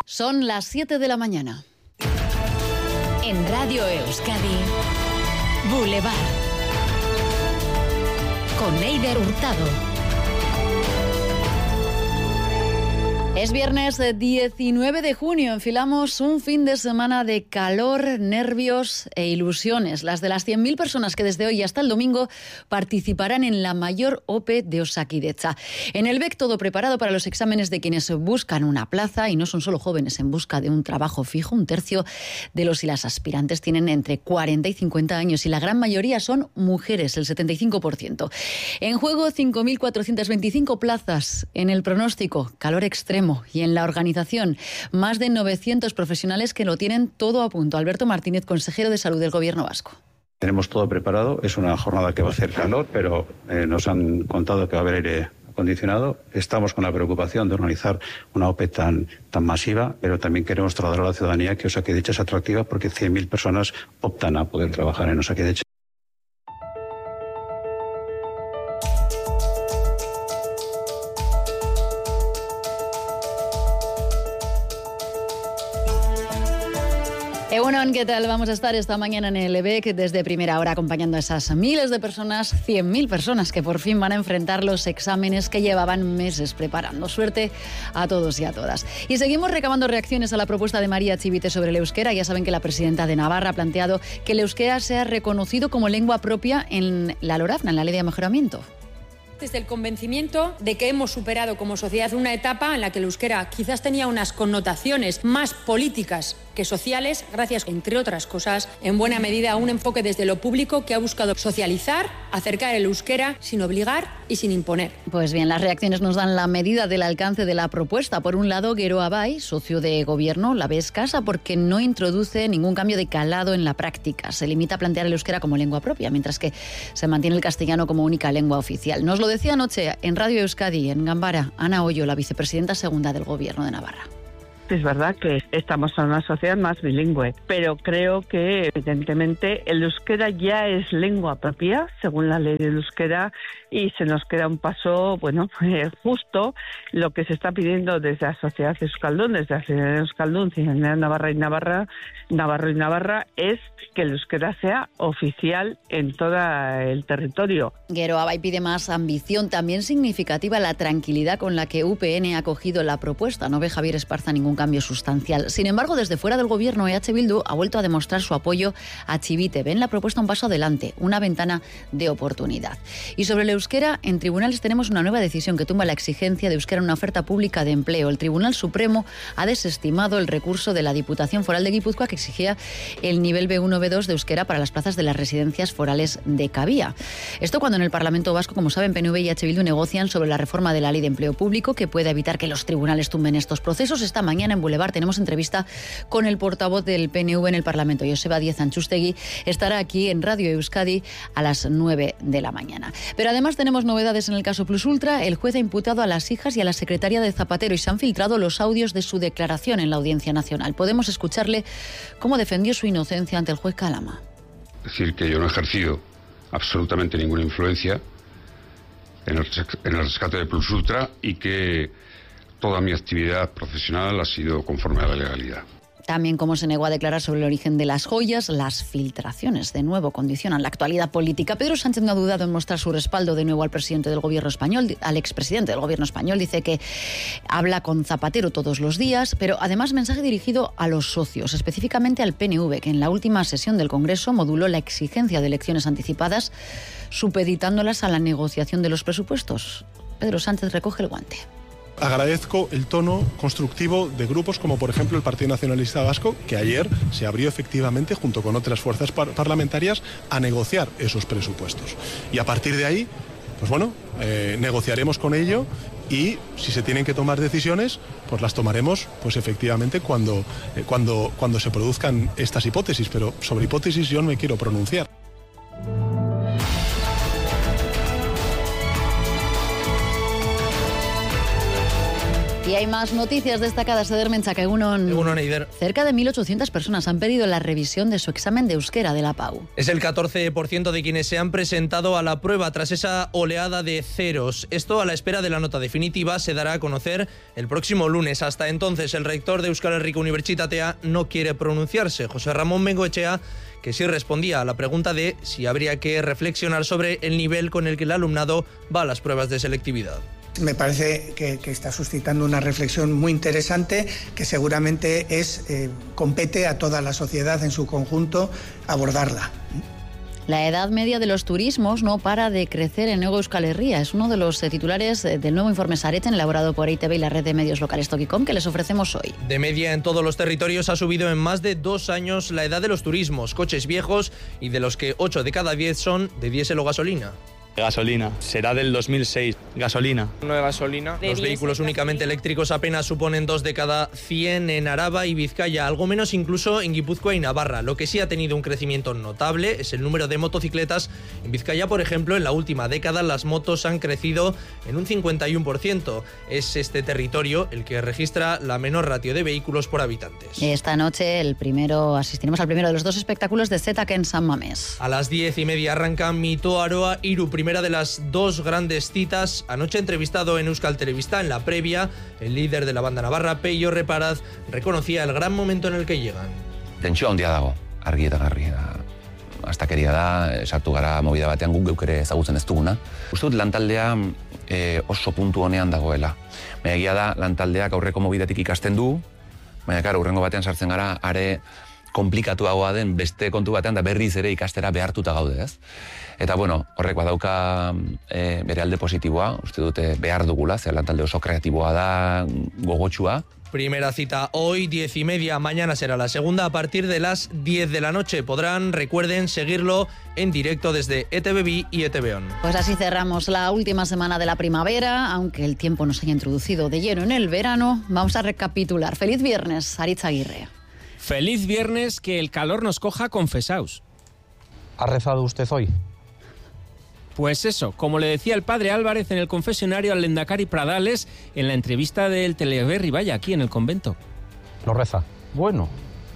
Son las 7 de la mañana. En Radio Euskadi, Boulevard. Con Eider Hurtado. Es viernes 19 de junio, enfilamos un fin de semana de calor, nervios e ilusiones. Las de las 100.000 personas que desde hoy hasta el domingo participarán en la mayor OPE de Osakidetza. En el BEC todo preparado para los exámenes de quienes buscan una plaza y no son solo jóvenes en busca de un trabajo fijo. Un tercio de los y las aspirantes tienen entre 40 y 50 años y la gran mayoría son mujeres, el 75%. En juego 5.425 plazas. En el pronóstico, calor extremo. Y en la organización, más de 900 profesionales que lo tienen todo a punto. Alberto Martínez, consejero de Salud del Gobierno vasco. Tenemos todo preparado. Es una jornada que va a hacer calor, pero nos han contado que va a haber aire acondicionado. Estamos con la preocupación de organizar una OPE tan masiva, pero también queremos trasladar a la ciudadanía que Osakidetza es atractiva porque 100.000 personas optan a poder trabajar en Osakidetza. Bueno, ¿qué tal? Vamos a estar esta mañana en el EBEC desde primera hora acompañando a esas miles de personas, 100.000 personas que por fin van a enfrentar los exámenes que llevaban meses preparando. Suerte a todos y a todas. Y seguimos recabando reacciones a la propuesta de María Chivite sobre el euskera. Ya saben que la presidenta de Navarra ha planteado que el euskera sea reconocido como lengua propia en la LORAFNA, en la Ley de Mejoramiento. Desde el convencimiento de que hemos superado como sociedad una etapa en la que el euskera quizás tenía unas connotaciones más políticas que sociales, gracias, entre otras cosas, en buena medida a un enfoque desde lo público que ha buscado socializar, acercar el euskera sin obligar y sin imponer. Pues bien, las reacciones nos dan la medida del alcance de la propuesta. Por un lado, Geroa Bai, socio de gobierno, la ve escasa porque no introduce ningún cambio de calado en la práctica. Se limita a plantear el euskera como lengua propia, mientras que se mantiene el castellano como única lengua oficial. Nos lo decía anoche en Radio Euskadi, en Ganbara, Ana Ollo, la vicepresidenta segunda del Gobierno de Navarra. Es verdad que estamos en una sociedad más bilingüe, pero creo que evidentemente el euskera ya es lengua propia, según la ley del euskera, y se nos queda un paso, justo lo que se está pidiendo desde la sociedad euskaldun, desde la ciudadanía euskaldun, ciudadanía Navarro y Navarra, es que el euskera sea oficial en todo el territorio. Geroa Bai pide más ambición, también significativa la tranquilidad con la que UPN ha acogido la propuesta. No ve Javier Esparza ningún cambio sustancial. Sin embargo, desde fuera del gobierno, EH Bildu ha vuelto a demostrar su apoyo a Chivite. Ven la propuesta un paso adelante, una ventana de oportunidad. Y sobre el euskera, en tribunales tenemos una nueva decisión que tumba la exigencia de euskera en una oferta pública de empleo. El Tribunal Supremo ha desestimado el recurso de la Diputación Foral de Guipúzcoa que exigía el nivel B1-B2 de euskera para las plazas de las residencias forales de Cabía. Esto cuando en el Parlamento Vasco, como saben, PNV y EH Bildu negocian sobre la reforma de la Ley de Empleo Público que puede evitar que los tribunales tumben estos procesos. Esta mañana en Boulevard tenemos entrevista con el portavoz del PNV en el Parlamento, Joseba Díez Antxustegui. Estará aquí en Radio Euskadi a las 9 de la mañana. Pero además tenemos novedades en el caso Plus Ultra. El juez ha imputado a las hijas y a la secretaria de Zapatero y se han filtrado los audios de su declaración en la Audiencia Nacional. Podemos escucharle cómo defendió su inocencia ante el juez Calama. Decir que yo no he ejercido absolutamente ninguna influencia en el rescate de Plus Ultra y que toda mi actividad profesional ha sido conforme a la legalidad. También cómo se negó a declarar sobre el origen de las joyas. Las filtraciones de nuevo condicionan la actualidad política. Pedro Sánchez no ha dudado en mostrar su respaldo de nuevo al presidente del gobierno español, al expresidente del gobierno español. Dice que habla con Zapatero todos los días, pero además mensaje dirigido a los socios, específicamente al PNV, que en la última sesión del Congreso moduló la exigencia de elecciones anticipadas, supeditándolas a la negociación de los presupuestos. Pedro Sánchez recoge el guante. Agradezco el tono constructivo de grupos como por ejemplo el Partido Nacionalista Vasco, que ayer se abrió efectivamente junto con otras fuerzas parlamentarias a negociar esos presupuestos. Y a partir de ahí, negociaremos con ello y si se tienen que tomar decisiones, pues las tomaremos efectivamente cuando se produzcan estas hipótesis, pero sobre hipótesis yo no me quiero pronunciar. Y Y hay más noticias destacadas. Eder Menchaca, Egunon, Eider. Cerca de 1.800 personas han pedido la revisión de su examen de euskera de la PAU. Es el 14% de quienes se han presentado a la prueba tras esa oleada de ceros. Esto a la espera de la nota definitiva se dará a conocer el próximo lunes. Hasta entonces, el rector de Euskal Herriko Unibertsitatea no quiere pronunciarse. José Ramón Bengoechea, que sí respondía a la pregunta de si habría que reflexionar sobre el nivel con el que el alumnado va a las pruebas de selectividad. Me parece que está suscitando una reflexión muy interesante que seguramente compete a toda la sociedad en su conjunto abordarla. La edad media de los turismos no para de crecer en Hego Euskal Herria. Es uno de los titulares del nuevo informe Sareten elaborado por EITB y la red de medios locales Tokicom que les ofrecemos hoy. De media en todos los territorios ha subido en más de 2 años la edad de los turismos, coches viejos y de los que 8 de cada 10 son de diésel o gasolina. Gasolina, será del 2006, gasolina. No de gasolina. Los vehículos únicamente eléctricos apenas suponen 2 de cada 100 en Araba y Vizcaya, algo menos incluso en Guipúzcoa y Navarra. Lo que sí ha tenido un crecimiento notable es el número de motocicletas. En Vizcaya, por ejemplo, en la última década las motos han crecido en un 51%. Es este territorio el que registra la menor ratio de vehículos por habitantes. Esta noche asistiremos al primero de los 2 espectáculos de Zetac en San Mamés. A las 10:30 arranca Mito Aroa Iru, primera de las 2 grandes citas. Anoche entrevistado en Euskal Telebista, en la previa, el líder de la banda navarra, Peio Reparaz, reconocía el gran momento en el que llegan. Tentsio handia dago, argi eta garri. Astakeria da, sartu gara movida batean guk geuk ere ezagutzen ez duguna. Uste dut lantaldea oso puntu honean dagoela. Baina egia da, lantaldeak aurreko mobidatik ikasten du, baina karo, urrengo batean sartzen gara, are komplikatuagoa den beste kontu batean da berriz ere ikastera behartuta gaude, ez? Eta bueno, horrek badauka bere alde positiboa, uste dute behar dugula, ze lantalde oso kreatiboa da, gogotsua. Primera cita hoy, 10:30, mañana será la segunda a partir de las 10 de la noche. Podrán, recuerden, seguirlo en directo desde ETV y ETV On. Pues así cerramos la última semana de la primavera, aunque el tiempo nos haya introducido de lleno en el verano. Vamos a recapitular. Feliz viernes, Aritz Aguirre. Feliz viernes, que el calor nos coja confesaos. ¿Ha rezado usted hoy? Pues eso, como le decía el padre Álvarez en el confesionario al Lendakari Pradales en la entrevista del Teleberri, vaya, aquí en el convento. ¿Lo reza? Bueno,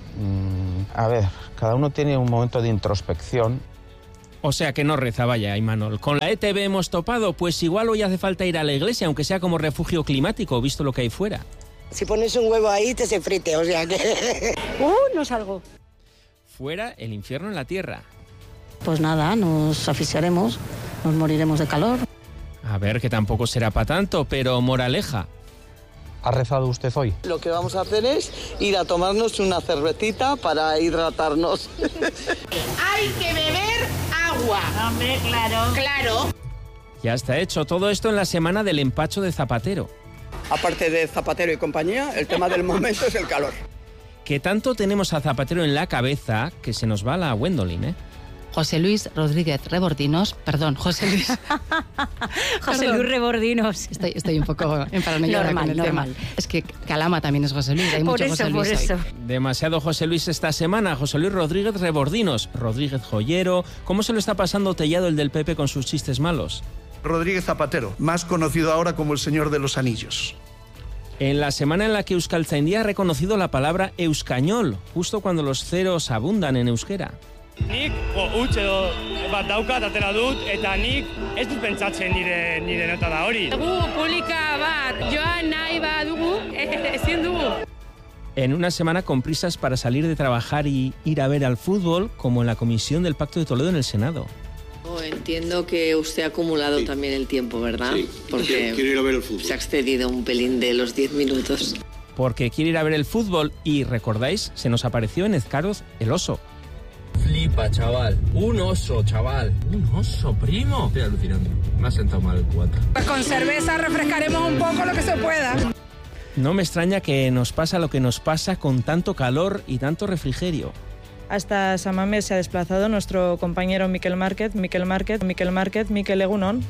a ver, cada uno tiene un momento de introspección. O sea que no reza, vaya, Imanol. Con la ETB hemos topado, pues igual hoy hace falta ir a la iglesia, aunque sea como refugio climático, visto lo que hay fuera. Si pones un huevo ahí te se frite, o sea que... no salgo. Fuera, el infierno en la tierra. Pues nada, nos asfixiaremos, nos moriremos de calor. A ver, que tampoco será para tanto, pero moraleja. ¿Ha rezado usted hoy? Lo que vamos a hacer es ir a tomarnos una cervecita para hidratarnos. Hay que beber agua. Hombre, claro. Claro. Ya está hecho todo esto en la semana del empacho de Zapatero. Aparte de Zapatero y compañía, el tema del momento es el calor. Que tanto tenemos a Zapatero en la cabeza que se nos va la Gwendolyn, ¿eh? José Luis Rodríguez Rebordinos, perdón, José Luis. José Luis Rebordinos. Estoy un poco emparanoiada con el tema. Es que Calama también es José Luis, hay mucho José Luis hoy. Demasiado José Luis esta semana. José Luis Rodríguez Rebordinos, Rodríguez Joyero. ¿Cómo se lo está pasando Tellado, el del PP, con sus chistes malos? Rodríguez Zapatero, más conocido ahora como el Señor de los Anillos. En la semana en la que Euskaltzaindia ha reconocido la palabra euskañol, justo cuando los ceros abundan en euskera. Nik huts edo bat daukat atera dut eta nik ez dut pentsatzen nire nota da hori. Gu publika bat joan nahi badugu ezin dugu. En una semana con prisas para salir de trabajar y ir a ver al fútbol, como en la comisión del Pacto de Toledo en el Senado. Entiendo que usted ha acumulado también el tiempo, ¿verdad? Sí, porque quiero ir a ver el fútbol. Se ha excedido un pelín de los 10 minutos. Porque quiere ir a ver el fútbol y, ¿recordáis? Se nos apareció en Ezcaroz el oso. Flipa, chaval. Un oso, chaval. Un oso, primo. Estoy alucinando. Me ha sentado mal el 4. Pues con cerveza refrescaremos un poco lo que se pueda. No me extraña que nos pasa lo que nos pasa con tanto calor y tanto refrigerio. Hasta San Mamés se ha desplazado nuestro compañero Mikel Márquez, Mikel Egunon.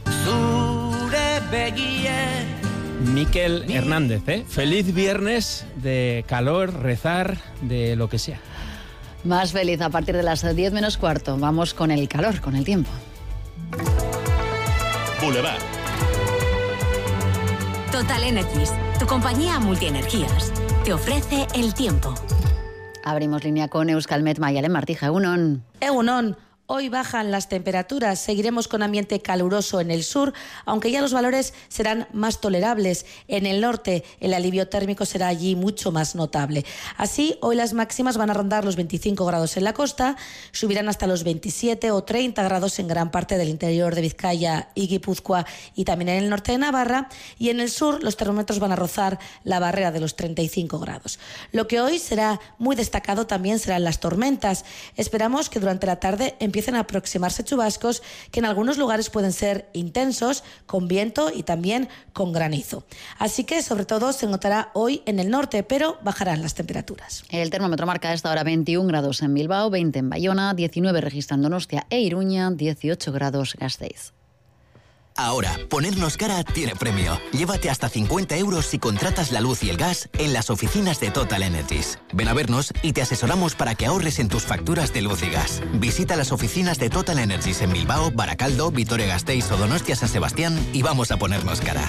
Mikel Hernández, ¿eh? Feliz viernes de calor, rezar, de lo que sea. Más feliz a partir de las 10 menos cuarto. Vamos con el calor, con el tiempo. Boulevard. Total Energies. Tu compañía Multienergías te ofrece el tiempo. Abrimos línea con Euskalmet. Mayalen Martija, Egunon. Egunon. Hoy bajan las temperaturas, seguiremos con ambiente caluroso en el sur, aunque ya los valores serán más tolerables. En el norte el alivio térmico será allí mucho más notable. Así, hoy las máximas van a rondar los 25 grados en la costa, subirán hasta los 27 o 30 grados en gran parte del interior de Vizcaya y Guipúzcoa y también en el norte de Navarra, y en el sur los termómetros van a rozar la barrera de los 35 grados. Lo que hoy será muy destacado también serán las tormentas. Esperamos que durante la tarde empiecen a aproximarse chubascos que en algunos lugares pueden ser intensos, con viento y también con granizo. Así que sobre todo se notará hoy en el norte, pero bajarán las temperaturas. El termómetro marca a esta hora 21 grados en Bilbao, 20 en Bayona, 19 registran Donostia e Iruña, 18 grados Gasteiz. Ahora, ponernos cara tiene premio. Llévate hasta 50 euros si contratas la luz y el gas en las oficinas de Total Energies. Ven a vernos y te asesoramos para que ahorres en tus facturas de luz y gas. Visita las oficinas de Total Energies en Bilbao, Baracaldo, Vitoria-Gasteiz o Donostia-San Sebastián y vamos a ponernos cara.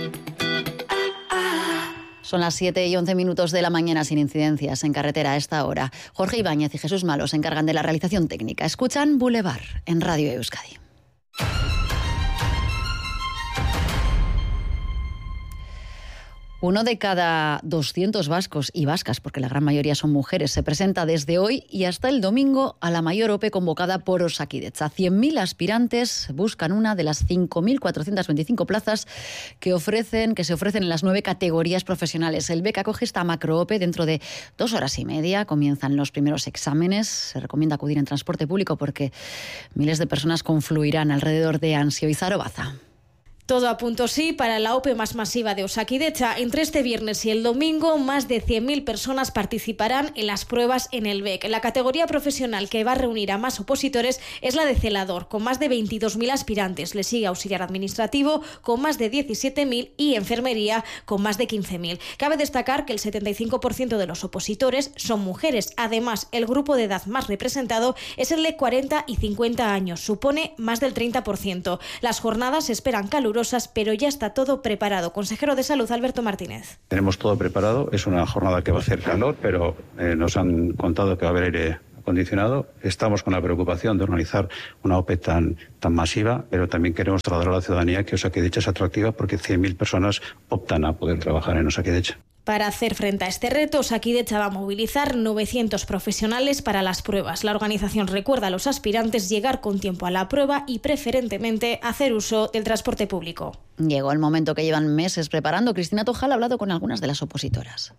Son las 7:11 de la mañana sin incidencias en carretera a esta hora. Jorge Ibáñez y Jesús Malo se encargan de la realización técnica. Escuchan Boulevard en Radio Euskadi. Uno de cada 200 vascos y vascas, porque la gran mayoría son mujeres, se presenta desde hoy y hasta el domingo a la mayor OPE convocada por Osakidetza. 100.000 aspirantes buscan una de las 5.425 plazas que se ofrecen en las 9 categorías profesionales. El BEC acoge esta macro OPE dentro de 2 horas y media. Comienzan los primeros exámenes. Se recomienda acudir en transporte público porque miles de personas confluirán alrededor de Ansio y Zarobaza. Todo a punto sí para la OPE más masiva de Osakidetza. Entre este viernes y el domingo, más de 100.000 personas participarán en las pruebas en el BEC. La categoría profesional que va a reunir a más opositores es la de celador, con más de 22.000 aspirantes. Le sigue auxiliar administrativo, con más de 17.000, y enfermería, con más de 15.000. Cabe destacar que el 75% de los opositores son mujeres. Además, el grupo de edad más representado es el de 40 y 50 años. Supone más del 30%. Las jornadas se esperan calurosas, pero ya está todo preparado. Consejero de Salud, Alberto Martínez. Tenemos todo preparado. Es una jornada que va a hacer calor, pero nos han contado que va a haber aire acondicionado. Estamos con la preocupación de organizar una OPE tan masiva, pero también queremos trasladar a la ciudadanía que Osakidetza es atractiva porque 100.000 personas optan a poder trabajar en Osakidetza. Para hacer frente a este reto, Osakidetza va a movilizar 900 profesionales para las pruebas. La organización recuerda a los aspirantes llegar con tiempo a la prueba y preferentemente hacer uso del transporte público. Llegó el momento que llevan meses preparando. Cristina Tojal ha hablado con algunas de las opositoras.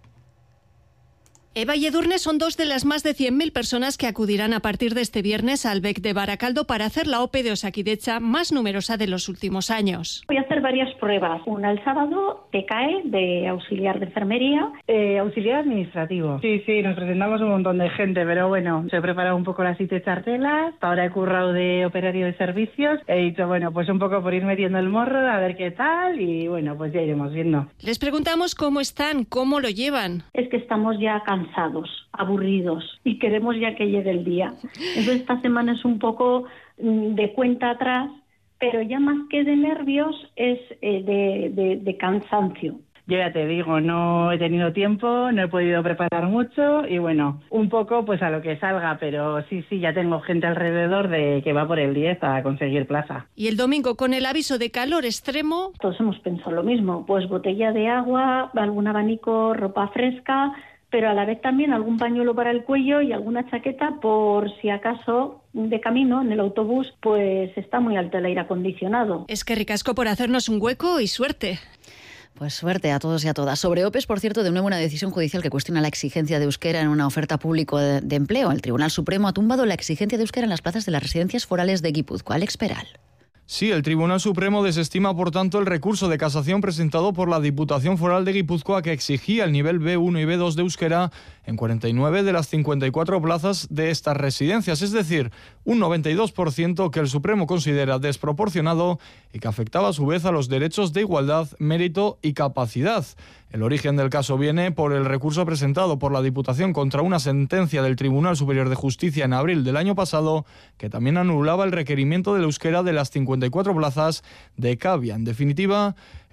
Eva y Edurne son 2 de las más de 100.000 personas que acudirán a partir de este viernes al BEC de Baracaldo para hacer la OPE de Osakidetza más numerosa de los últimos años. Voy a hacer varias pruebas. Una el sábado, TKE, de auxiliar de enfermería. Auxiliar administrativo. Sí, nos presentamos un montón de gente, pero bueno, se he preparado un poco las chartelas. Ahora he currado de operario de servicios. He dicho, bueno, pues un poco por ir metiendo el morro, a ver qué tal, y bueno, pues ya iremos viendo. Les preguntamos cómo están, cómo lo llevan. Es que estamos ya cansados, aburridos y queremos ya que llegue el día. Entonces esta semana es un poco de cuenta atrás, pero ya más que de nervios es de cansancio. Yo ya te digo, no he tenido tiempo, no he podido preparar mucho y bueno, un poco pues a lo que salga, pero sí, ya tengo gente alrededor de que va por el 10 a conseguir plaza. Y el domingo, con el aviso de calor extremo... Todos hemos pensado lo mismo, pues botella de agua, algún abanico, ropa fresca, pero a la vez también algún pañuelo para el cuello y alguna chaqueta por si acaso de camino en el autobús pues está muy alto el aire acondicionado. Es que ricasco por hacernos un hueco y suerte. Pues suerte a todos y a todas. Sobre OPEs, por cierto, de nuevo una decisión judicial que cuestiona la exigencia de euskera en una oferta pública de empleo. El Tribunal Supremo ha tumbado la exigencia de euskera en las plazas de las residencias forales de Guipúzcoa. Alex Peral. Sí, el Tribunal Supremo desestima, por tanto, el recurso de casación presentado por la Diputación Foral de Guipúzcoa que exigía el nivel B1 y B2 de euskera en 49 de las 54 plazas de estas residencias, es decir, un 92% que el Supremo considera desproporcionado y que afectaba a su vez a los derechos de igualdad, mérito y capacidad. El origen del caso viene por el recurso presentado por la Diputación contra una sentencia del Tribunal Superior de Justicia en abril del año pasado, que también anulaba el requerimiento del euskera de las 54 plazas de Cavia. En definitiva,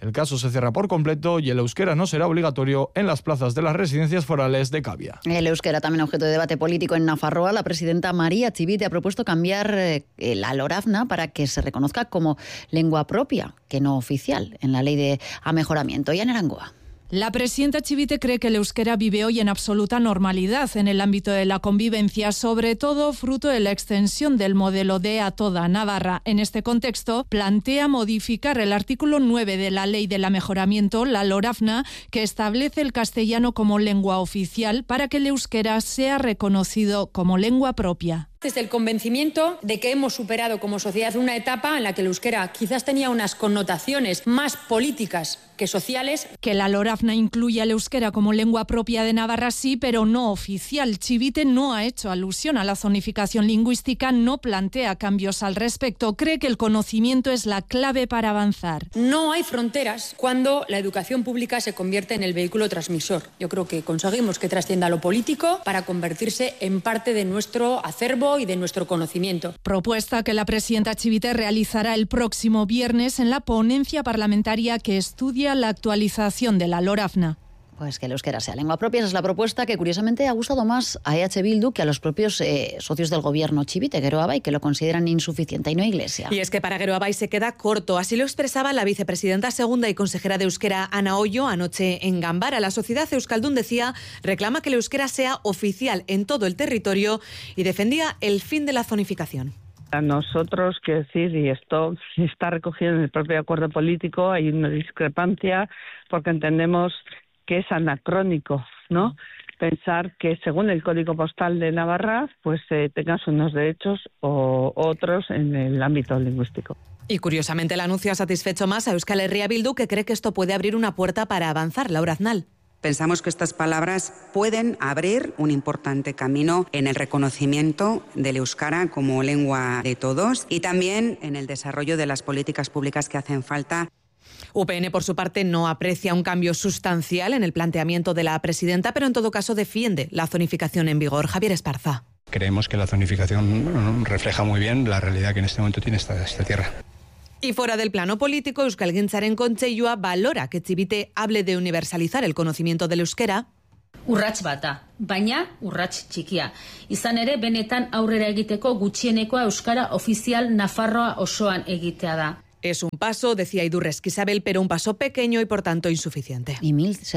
El caso se cierra por completo y el euskera no será obligatorio en las plazas de las residencias forales de Cavia. El euskera también objeto de debate político en Nafarroa. La presidenta María Chivite ha propuesto cambiar la lorazna para que se reconozca como lengua propia, que no oficial, en la ley de amejoramiento. Y en Arangoa. La presidenta Chivite cree que el euskera vive hoy en absoluta normalidad en el ámbito de la convivencia, sobre todo fruto de la extensión del modelo D a toda Navarra. En este contexto, plantea modificar el artículo 9 de la Ley del Amejoramiento, la LORAFNA, que establece el castellano como lengua oficial para que el euskera sea reconocido como lengua propia. Desde el convencimiento de que hemos superado como sociedad una etapa en la que el euskera quizás tenía unas connotaciones más políticas que sociales. Que la LORAFNA incluya el euskera como lengua propia de Navarra sí, pero no oficial. Chivite no ha hecho alusión a la zonificación lingüística, no plantea cambios al respecto. Cree que el conocimiento es la clave para avanzar. No hay fronteras cuando la educación pública se convierte en el vehículo transmisor. Yo creo que conseguimos que trascienda lo político para convertirse en parte de nuestro acervo y de nuestro conocimiento. Propuesta que la presidenta Chivite realizará el próximo viernes en la ponencia parlamentaria que estudia la actualización de la LORAFNA. Pues que el euskera sea lengua propia, esa es la propuesta que curiosamente ha gustado más a EH Bildu que a los propios socios del gobierno Chivite, Geroa y que lo consideran insuficiente y no Iglesia. Y es que para Geroa se queda corto, así lo expresaba la vicepresidenta segunda y consejera de euskera Ana Ollo anoche en Gambara. La sociedad euskaldun reclama que el euskera sea oficial en todo el territorio y defendía el fin de la zonificación. A nosotros, quiero decir, y esto está recogido en el propio acuerdo político, hay una discrepancia porque entendemos que es anacrónico, ¿no? Pensar que según el Código Postal de Navarra, pues tengas unos derechos o otros en el ámbito lingüístico. Y curiosamente el anuncio ha satisfecho más a Euskal Herria Bildu, que cree que esto puede abrir una puerta para avanzar. Laura Aznal. Pensamos que estas palabras pueden abrir un importante camino en el reconocimiento del euskara como lengua de todos y también en el desarrollo de las políticas públicas que hacen falta. UPN, por su parte, no aprecia un cambio sustancial en el planteamiento de la presidenta, pero en todo caso defiende la zonificación en vigor. Javier Esparza. Creemos que la zonificación refleja muy bien la realidad que en este momento tiene esta tierra. Y fuera del plano político, Euskalgintzaren Kontseilua valora que Chivite hable de universalizar el conocimiento del euskera. Urrats bata, baina urrats txikia. Izan ere, benetan aurrera egiteko gutxienekoa euskara ofizial Nafarroa osoan egitea da. Es un paso, decía Idurres Isabel, pero un paso pequeño y por tanto insuficiente. Y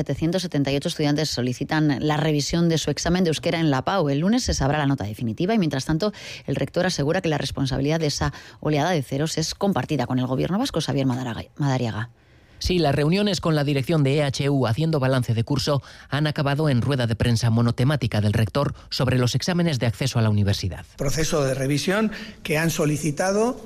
1.778 estudiantes solicitan la revisión de su examen de euskera en la PAU. El lunes se sabrá la nota definitiva y mientras tanto el rector asegura que la responsabilidad de esa oleada de ceros es compartida con el gobierno vasco. Xavier Madariaga. Sí, las reuniones con la dirección de EHU haciendo balance de curso han acabado en rueda de prensa monotemática del rector sobre los exámenes de acceso a la universidad. Proceso de revisión que han solicitado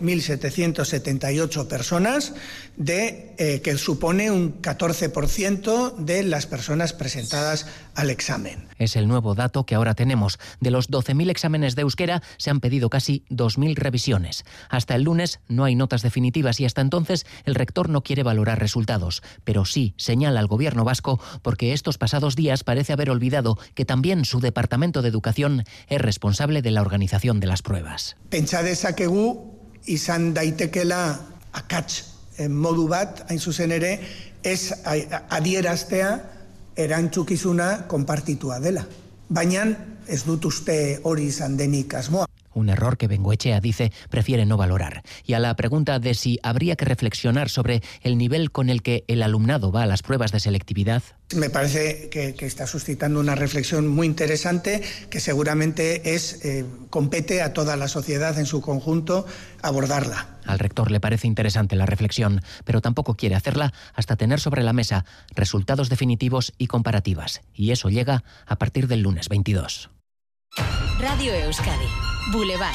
1.778 personas, que supone un 14% de las personas presentadas al examen. Es el nuevo dato que ahora tenemos. De los 12.000 exámenes de euskera se han pedido casi 2.000 revisiones. Hasta el lunes no hay notas definitivas y hasta entonces el rector no quiere valorar resultados, pero sí señala al gobierno vasco porque estos pasados días parece haber olvidado que también su departamento de educación es responsable de la organización de las pruebas. Pentsa dezakegu izan daitekela akats modu bat, hain zuzen ere, ez adieraztea erantzukizuna konpartitua dela. Baina ez dut uste hori izan denik asmoa. Un error que Bengoechea dice prefiere no valorar. Y a la pregunta de si habría que reflexionar sobre el nivel con el que el alumnado va a las pruebas de selectividad. Me parece que está suscitando una reflexión muy interesante que seguramente compete a toda la sociedad en su conjunto abordarla. Al rector le parece interesante la reflexión, pero tampoco quiere hacerla hasta tener sobre la mesa resultados definitivos y comparativas. Y eso llega a partir del lunes 22. Radio Euskadi. Boulevard.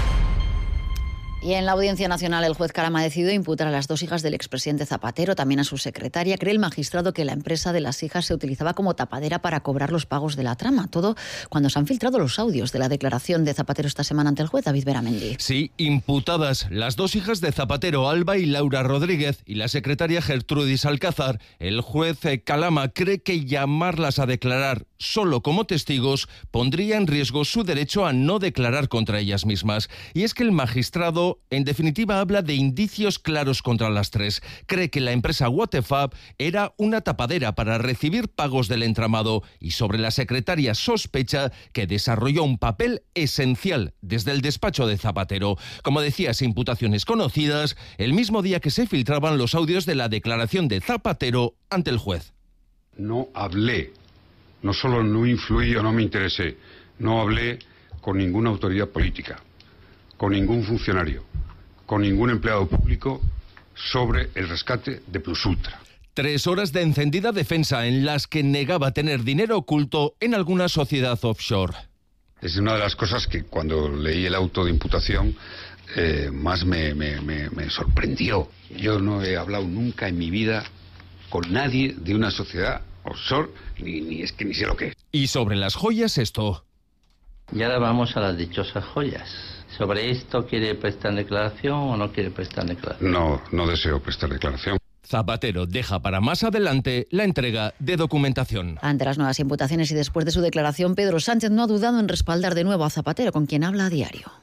Y en la Audiencia Nacional el juez Caram ha decidido imputar a las dos hijas del expresidente Zapatero, también a su secretaria. Cree el magistrado que la empresa de las hijas se utilizaba como tapadera para cobrar los pagos de la trama. Todo cuando se han filtrado los audios de la declaración de Zapatero esta semana ante el juez David Beramendi. Sí, imputadas las dos hijas de Zapatero, Alba y Laura Rodríguez, y la secretaria Gertrudis Alcázar. El juez Calama cree que llamarlas a declarar solo como testigos, pondría en riesgo su derecho a no declarar contra ellas mismas. Y es que el magistrado, en definitiva, habla de indicios claros contra las tres. Cree que la empresa Waterfab era una tapadera para recibir pagos del entramado y sobre la secretaria sospecha que desarrolló un papel esencial desde el despacho de Zapatero. Como decía, imputaciones conocidas el mismo día que se filtraban los audios de la declaración de Zapatero ante el juez. No hablé, no solo no influí o no me interesé, no hablé con ninguna autoridad política, con ningún funcionario, con ningún empleado público sobre el rescate de Plusultra. 3 horas de encendida defensa en las que negaba tener dinero oculto en alguna sociedad offshore. Es una de las cosas que cuando leí el auto de imputación más me sorprendió. Yo no he hablado nunca en mi vida con nadie de una sociedad offshore, ni es que ni sé lo que es. Y sobre las joyas esto. Y ahora vamos a las dichosas joyas. ¿Sobre esto quiere prestar declaración o no quiere prestar declaración? No deseo prestar declaración. Zapatero deja para más adelante la entrega de documentación. Ante las nuevas imputaciones y después de su declaración, Pedro Sánchez no ha dudado en respaldar de nuevo a Zapatero, con quien habla a diario.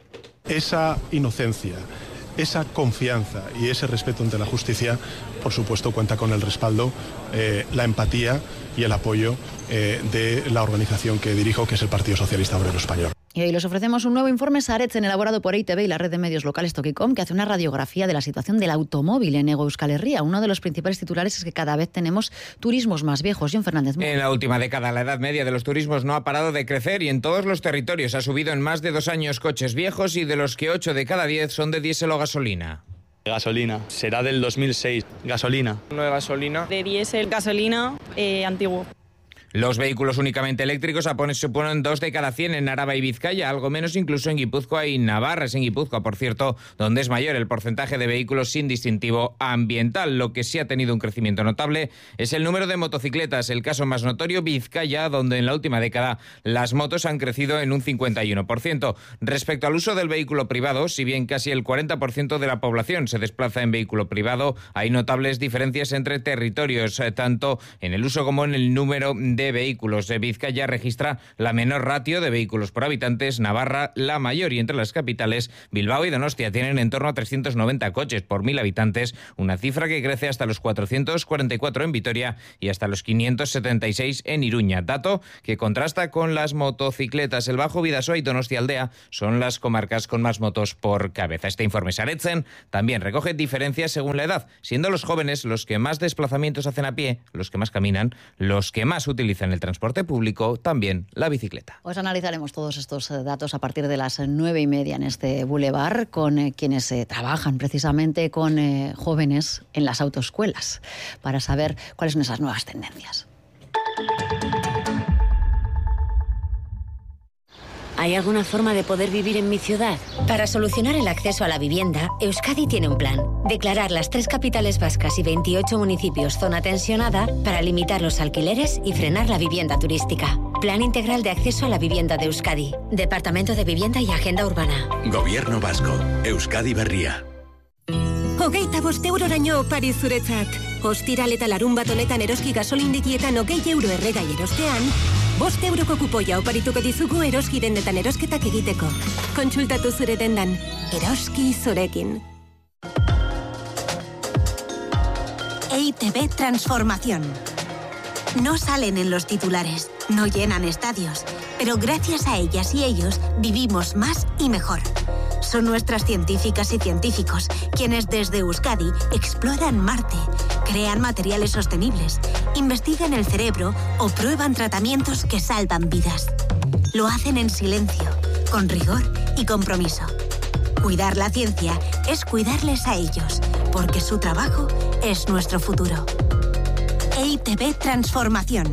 Esa inocencia, esa confianza y ese respeto ante la justicia, por supuesto, cuenta con el respaldo, la empatía y el apoyo de la organización que dirijo, que es el Partido Socialista Obrero Español. Y hoy les ofrecemos un nuevo informe Saretzen elaborado por EITB y la red de medios locales Tokicom, que hace una radiografía de la situación del automóvil en Hego Euskal Herria. Uno de los principales titulares es que cada vez tenemos turismos más viejos. John Fernández. En la última década, la edad media de los turismos no ha parado de crecer y en todos los territorios ha subido en más de 2 años coches viejos y de los que 8 de cada 10 son de diésel o gasolina. Gasolina, será del 2006. Gasolina. No de gasolina. De diésel, gasolina, antiguo. Los vehículos únicamente eléctricos suponen 2 de cada 100 en Araba y Vizcaya, algo menos incluso en Guipúzcoa y Navarra. Es en Guipúzcoa, por cierto, donde es mayor el porcentaje de vehículos sin distintivo ambiental. Lo que sí ha tenido un crecimiento notable es el número de motocicletas. El caso más notorio, Vizcaya, donde en la última década las motos han crecido en un 51%. Respecto al uso del vehículo privado, si bien casi el 40% de la población se desplaza en vehículo privado, hay notables diferencias entre territorios, tanto en el uso como en el número de vehículos. Vizcaya registra la menor ratio de vehículos por habitantes, Navarra la mayor, y entre las capitales, Bilbao y Donostia tienen en torno a 390 coches por 1.000 habitantes, una cifra que crece hasta los 444 en Vitoria y hasta los 576 en Iruña, dato que contrasta con las motocicletas. El Bajo Bidasoa y Donostialdea son las comarcas con más motos por cabeza. Este informe Saretzen también recoge diferencias según la edad, siendo los jóvenes los que más desplazamientos hacen a pie, los que más caminan, los que más utilizan el transporte público, también la bicicleta. Pues analizaremos todos estos datos a partir de las 9:30 en este Boulevard con quienes trabajan precisamente con jóvenes en las autoescuelas para saber cuáles son esas nuevas tendencias. ¿Hay alguna forma de poder vivir en mi ciudad? Para solucionar el acceso a la vivienda, Euskadi tiene un plan. Declarar las 3 capitales vascas y 28 municipios zona tensionada para limitar los alquileres y frenar la vivienda turística. Plan integral de acceso a la vivienda de Euskadi. Departamento de Vivienda y Agenda Urbana. Gobierno Vasco. Euskadi Berria. 25 euroraino opari zuretzat. Ostiral eta larunbat honetan eroski gasolindegietan 20 euro erregai erostean, 5 euroko kupoia oparituko dizugu eroski dendetan erosketak egiteko. Kontsultatu zure dendan. Eroski zurekin. EITB Transformación. No salen en los titulares, no llenan estadios, pero gracias a ellas y ellos vivimos más y mejor. Son nuestras científicas y científicos quienes desde Euskadi exploran Marte, crean materiales sostenibles, investigan el cerebro o prueban tratamientos que salvan vidas. Lo hacen en silencio, con rigor y compromiso. Cuidar la ciencia es cuidarles a ellos, porque su trabajo es nuestro futuro. EITB Transformación.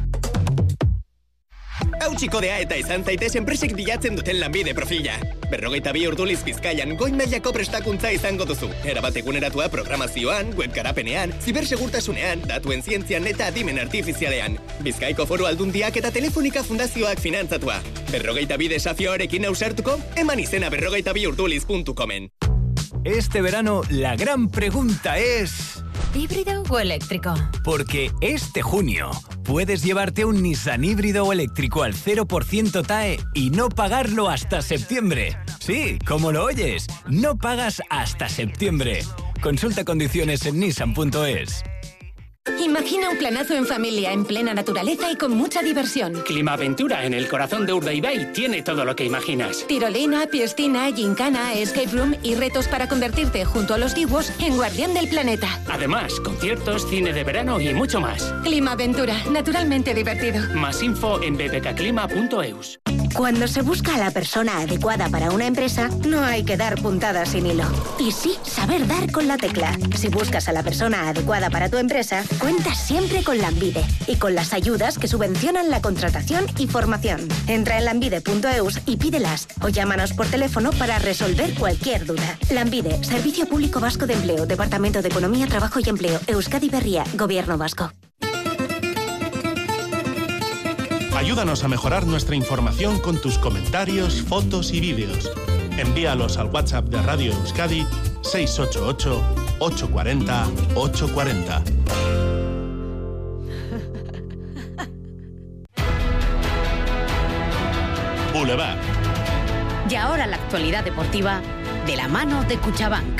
Hautsikodea eta izan zaitez enpresek bilatzen duten lanbide profila. 52 urduliz Bizkaian goi mailako prestakuntza izango duzu. Erabat eguneratua programazioan, web garapenean, zibersegurtasunean, datuen zientzian eta adimen artifizialean. Bizkaiko Foru Aldundiak eta Telefonika Fundazioak finantzatua. 52 desafioarekin ausartuko, eman izena 52urduliz.comen. Este verano la gran pregunta es... ¿híbrido o eléctrico? Porque este junio puedes llevarte un Nissan híbrido o eléctrico al 0% TAE y no pagarlo hasta septiembre. Sí, como lo oyes, no pagas hasta septiembre. Consulta condiciones en nissan.es. Imagina un planazo en familia, en plena naturaleza y con mucha diversión. Climaventura, en el corazón de Urdaibai, tiene todo lo que imaginas. Tirolina, piscina, gincana, escape room y retos para convertirte, junto a los dibuos, en guardián del planeta. Además, conciertos, cine de verano y mucho más. Climaventura, naturalmente divertido. Más info en bbkclima.eus. Cuando se busca a la persona adecuada para una empresa, no hay que dar puntadas sin hilo. Y sí, saber dar con la tecla. Si buscas a la persona adecuada para tu empresa, cuentas siempre con Lanbide y con las ayudas que subvencionan la contratación y formación. Entra en lanbide.eus y pídelas o llámanos por teléfono para resolver cualquier duda. Lanbide, Servicio Público Vasco de Empleo, Departamento de Economía, Trabajo y Empleo, Euskadi Berria, Gobierno Vasco. Ayúdanos a mejorar nuestra información con tus comentarios, fotos y vídeos. Envíalos al WhatsApp de Radio Euskadi 688-840-840. Boulevard. Y ahora la actualidad deportiva de la mano de Cuchabank.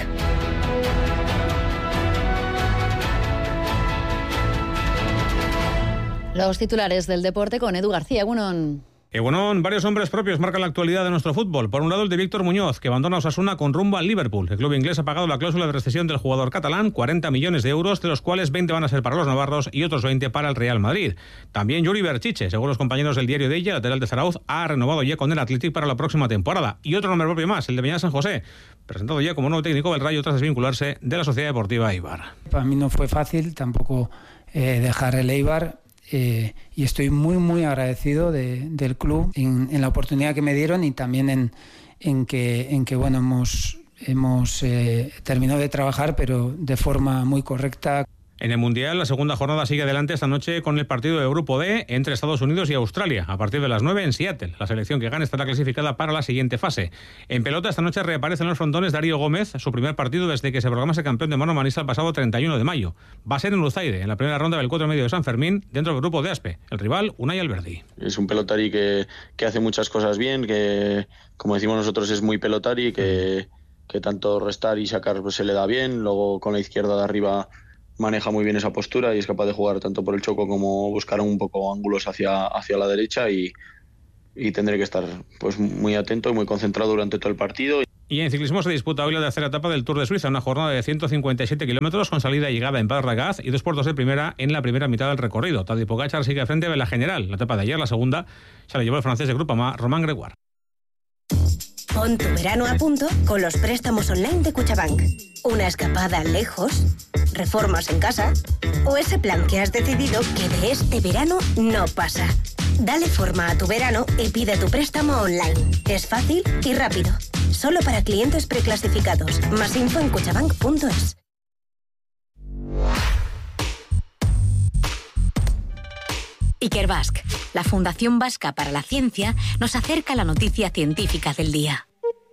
Los titulares del deporte con Edu García. Egunon. Varios hombres propios marcan la actualidad de nuestro fútbol. Por un lado, el de Víctor Muñoz, que abandona Osasuna con rumbo al Liverpool. El club inglés ha pagado la cláusula de rescisión del jugador catalán, 40 millones de euros, de los cuales 20 van a ser para los navarros y otros 20 para el Real Madrid. También Yuri Berchiche, según los compañeros del diario de ella, lateral de Zarauz, ha renovado ya con el Athletic para la próxima temporada. Y otro nombre propio más, el de Beñat San José, presentado ya como nuevo técnico del Rayo tras desvincularse de la Sociedad Deportiva Eibar. Para mí no fue fácil tampoco dejar el Eibar. Y estoy muy agradecido del club en la oportunidad que me dieron y también en que bueno, hemos terminado de trabajar, pero de forma muy correcta. En el Mundial, la segunda jornada sigue adelante esta noche con el partido de Grupo D entre Estados Unidos y Australia, a partir de las 9 en Seattle. La selección que gane estará clasificada para la siguiente fase. En pelota, esta noche reaparece en los frontones Darío Gómez, su primer partido desde que se proclamase campeón de mano manista el pasado 31 de mayo. Va a ser en Luzaide, en la primera ronda del 4 medio de San Fermín, dentro del grupo de Aspe. El rival, Unai Alberdi. Es un pelotari que hace muchas cosas bien, que, como decimos nosotros, es muy pelotari, que tanto restar y sacar pues, se le da bien. Luego, con la izquierda de arriba, maneja muy bien esa postura y es capaz de jugar tanto por el choco como buscar un poco ángulos hacia la derecha y tendré que estar pues muy atento y muy concentrado durante todo el partido. Y en ciclismo se disputa hoy la tercera etapa del Tour de Suiza, una jornada de 157 kilómetros con salida y llegada en Pas-Ragaz y 2 puertos de primera en la primera mitad del recorrido. Tadej Pogačar sigue frente a la general. La etapa de ayer, la segunda, se la llevó el francés de Groupama, Romain Grégoire. Pon tu verano a punto con los préstamos online de Cuchabank. Una escapada lejos, reformas en casa o ese plan que has decidido que de este verano no pasa. Dale forma a tu verano y pide tu préstamo online. Es fácil y rápido. Solo para clientes preclasificados. Más info en cuchabank.es. Ikerbasque, la Fundación Vasca para la Ciencia, nos acerca a la noticia científica del día.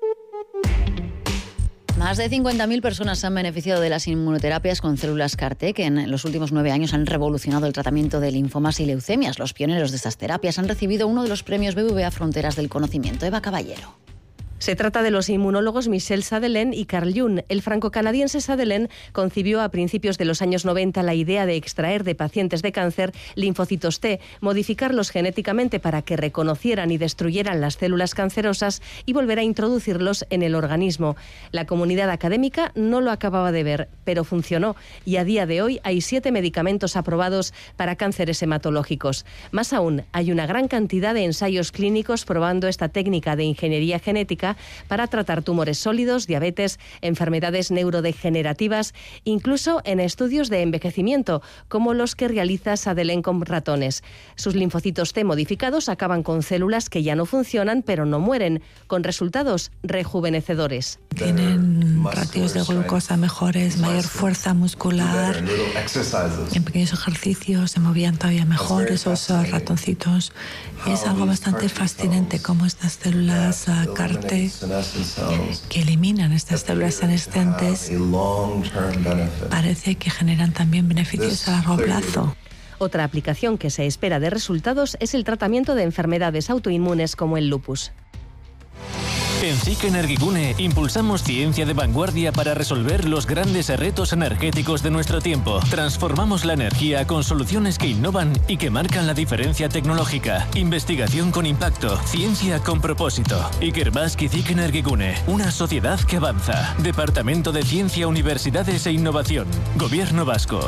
Más de 50.000 personas se han beneficiado de las inmunoterapias con células CAR-T, que en los últimos 9 años han revolucionado el tratamiento de linfomas y leucemias. Los pioneros de estas terapias han recibido uno de los premios BBVA Fronteras del Conocimiento. Eva Caballero. Se trata de los inmunólogos Michel Sadelain y Carl Jung. El franco-canadiense Sadelain concibió a principios de los años 90 la idea de extraer de pacientes de cáncer linfocitos T, modificarlos genéticamente para que reconocieran y destruyeran las células cancerosas y volver a introducirlos en el organismo. La comunidad académica no lo acababa de ver, pero funcionó y a día de hoy hay 7 medicamentos aprobados para cánceres hematológicos. Más aún, hay una gran cantidad de ensayos clínicos probando esta técnica de ingeniería genética para tratar tumores sólidos, diabetes, enfermedades neurodegenerativas, incluso en estudios de envejecimiento, como los que realiza Sadelain con ratones. Sus linfocitos T modificados acaban con células que ya no funcionan, pero no mueren, con resultados rejuvenecedores. Tienen ratios de glucosa mejores, mayor fuerza muscular. En pequeños ejercicios se movían todavía mejor esos ratoncitos. Es algo bastante fascinante cómo estas células CAR-T que eliminan estas células senescentes parece que generan también beneficios a largo plazo. Otra aplicación que se espera de resultados es el tratamiento de enfermedades autoinmunes como el lupus. En CIC Energigune impulsamos ciencia de vanguardia para resolver los grandes retos energéticos de nuestro tiempo. Transformamos la energía con soluciones que innovan y que marcan la diferencia tecnológica. Investigación con impacto, ciencia con propósito. Ikerbasque CIC Energigune, una sociedad que avanza. Departamento de Ciencia, Universidades e Innovación. Gobierno Vasco.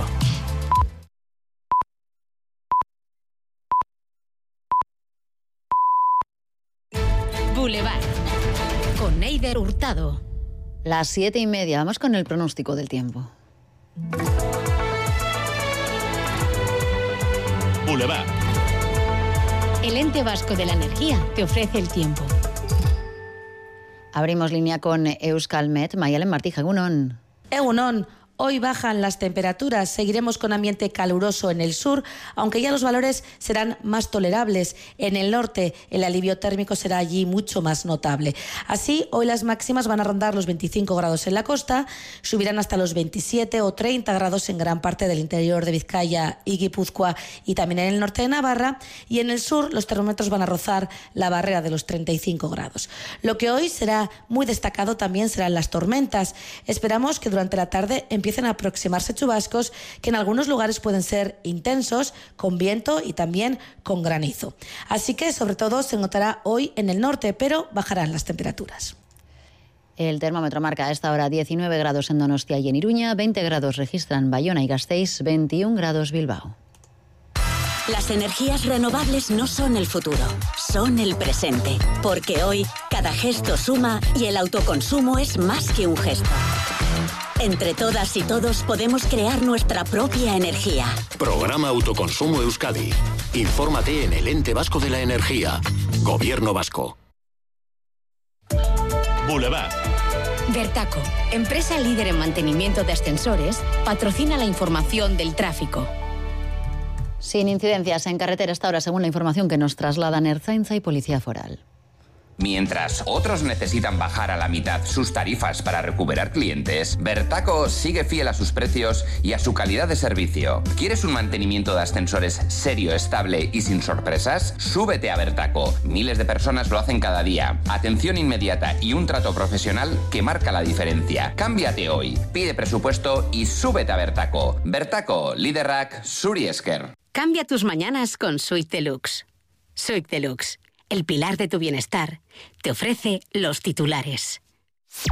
Boulevard. Con Eider Hurtado. Las 7:30, vamos con el pronóstico del tiempo. Boulevard. El ente vasco de la energía te ofrece el tiempo. Abrimos línea con Euskalmet. Mayalen Martija, egunon. Egunon. Hoy bajan las temperaturas, seguiremos con ambiente caluroso en el sur, aunque ya los valores serán más tolerables. En el norte el alivio térmico será allí mucho más notable. Así, hoy las máximas van a rondar los 25 grados en la costa, subirán hasta los 27 o 30 grados en gran parte del interior de Vizcaya y Guipúzcoa y también en el norte de Navarra, y en el sur los termómetros van a rozar la barrera de los 35 grados. Lo que hoy será muy destacado también serán las tormentas. Esperamos que durante la tarde empiecen a aproximarse chubascos que en algunos lugares pueden ser intensos, con viento y también con granizo. Así que sobre todo se notará hoy en el norte, pero bajarán las temperaturas. El termómetro marca a esta hora 19 grados en Donostia y en Iruña, 20 grados registran Bayona y Gasteiz, 21 grados Bilbao. Las energías renovables no son el futuro, son el presente. Porque hoy, cada gesto suma y el autoconsumo es más que un gesto. Entre todas y todos podemos crear nuestra propia energía. Programa Autoconsumo Euskadi. Infórmate en el Ente Vasco de la Energía. Gobierno Vasco. Boulevard. Vertaco, empresa líder en mantenimiento de ascensores, patrocina la información del tráfico. Sin incidencias en carretera hasta ahora, según la información que nos trasladan Ertzaintza y Policía Foral. Mientras otros necesitan bajar a la mitad sus tarifas para recuperar clientes, Vertaco sigue fiel a sus precios y a su calidad de servicio. ¿Quieres un mantenimiento de ascensores serio, estable y sin sorpresas? Súbete a Vertaco. Miles de personas lo hacen cada día. Atención inmediata y un trato profesional que marca la diferencia. Cámbiate hoy. Pide presupuesto y súbete a Vertaco. Vertaco, Liderrak, Zuri esker. Cambia tus mañanas con Suite Deluxe. Suite Deluxe, el pilar de tu bienestar, te ofrece los titulares.